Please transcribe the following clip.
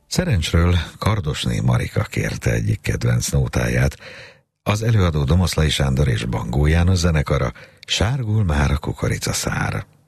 Szerencsről Kardosné Marika kérte egyik kedvenc nótáját. Az előadó Domoszlai Sándor és Bangó János zenekara, Sárgul már a kukoricaszár.